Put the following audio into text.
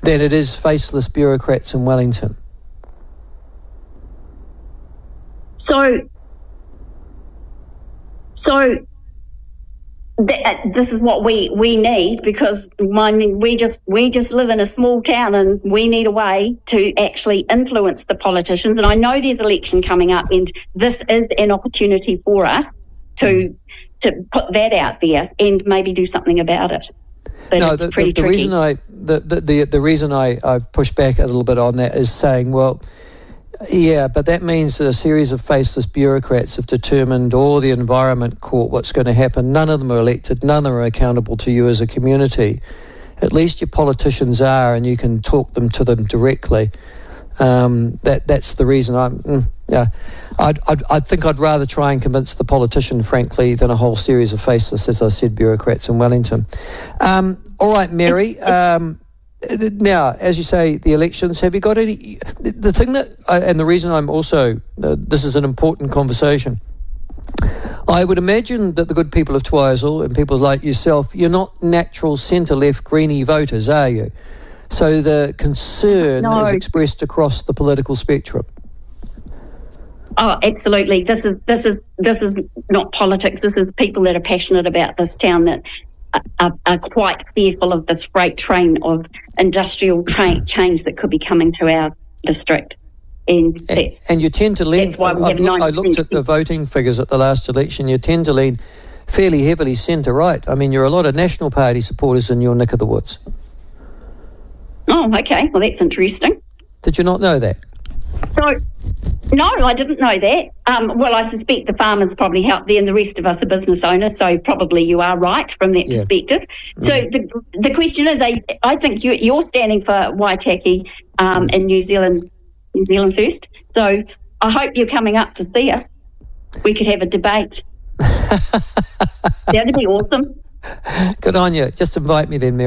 than it is faceless bureaucrats in Wellington? So this is what we need, because we just live in a small town and we need a way to actually influence the politicians. And I know there's an election coming up, and this is an opportunity for us to put that out there and maybe do something about it. But no, the reason I've pushed back a little bit on that is saying, well, yeah, but that means that a series of faceless bureaucrats have determined, or the Environment Court, what's going to happen. None of them are elected, none of them are accountable to you as a community. At least your politicians are, and you can talk to them directly. That's the reason I think I'd rather try and convince the politician, frankly, than a whole series of faceless, as I said, bureaucrats in Wellington. All right, Mary. Now, as you say, the elections, have you got any... The thing that... and the reason I'm also... this is an important conversation. I would imagine that the good people of Twizel and people like yourself, you're not natural centre-left Greenie voters, are you? So the concern is expressed across the political spectrum. Oh, absolutely. This is not politics. This is people that are passionate about this town, that are quite fearful of this freight train of industrial change that could be coming to our district. And you tend to lean... That's why we have I looked at the voting figures at the last election. You tend to lean fairly heavily centre-right. I mean, you're a lot of National Party supporters in your neck of the woods. Oh, okay. Well, that's interesting. Did you not know that? No, I didn't know that. Well, I suspect the farmers probably help there, and the rest of us are business owners, so probably you are right from that perspective. So the question is, I think you're standing for Waitaki in New Zealand first. So I hope you're coming up to see us. We could have a debate. That'd be awesome. Good on you. Just invite me then, Mary.